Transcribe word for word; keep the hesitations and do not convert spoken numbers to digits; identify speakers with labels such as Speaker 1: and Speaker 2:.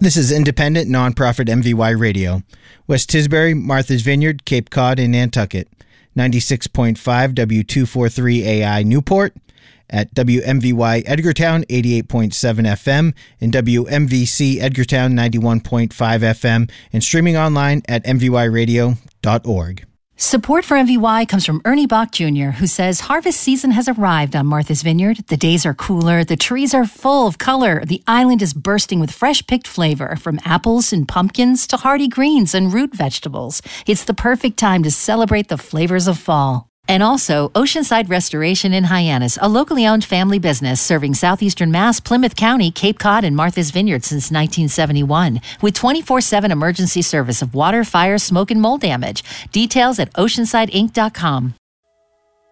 Speaker 1: This is independent, nonprofit M V Y Radio. West Tisbury, Martha's Vineyard, Cape Cod, and Nantucket. ninety-six point five W two forty-three A I Newport. At W M V Y Edgartown, eighty-eight point seven F M, and W M V C Edgartown, ninety-one point five F M, and streaming online at m v y radio dot org.
Speaker 2: Support for M V Y comes from Ernie Bach Junior, who says harvest season has arrived on Martha's Vineyard. The days are cooler, the trees are full of color, the island is bursting with fresh-picked flavor, from apples and pumpkins to hardy greens and root vegetables. It's the perfect time to celebrate the flavors of fall. And also, Oceanside Restoration in Hyannis, a locally owned family business serving southeastern Mass, Plymouth County, Cape Cod, and Martha's Vineyard since nineteen seventy-one, with twenty-four seven emergency service of water, fire, smoke, and mold damage. Details at oceanside inc dot com.